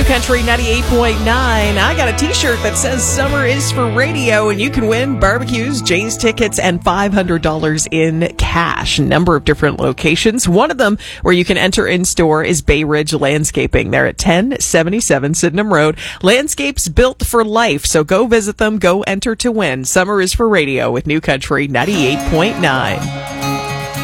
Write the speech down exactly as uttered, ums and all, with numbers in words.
Country ninety-eight point nine. I got a t-shirt that says summer is for radio, and you can win barbecues, Jay's tickets, and five hundred dollars in cash. A number of different locations. One of them where you can enter in store is Bay Ridge Landscaping. They're at ten seventy-seven Sydenham Road. Landscapes built for life. So go visit them. Go enter to win. Summer is for radio with New Country ninety-eight point nine.